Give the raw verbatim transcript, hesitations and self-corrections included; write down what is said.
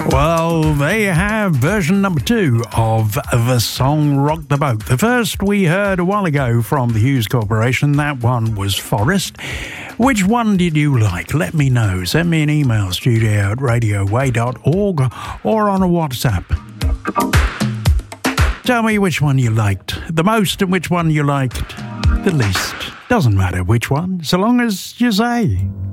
Well, there you have version number two of the song Rock the Boat. The first we heard a while ago from the Hughes Corporation, that one was Forest. Which one did you like? Let me know. Send me an email, studio at radio way dot org, or on a WhatsApp. Tell me which one you liked the most and which one you liked the least. Doesn't matter which one, so long as you say.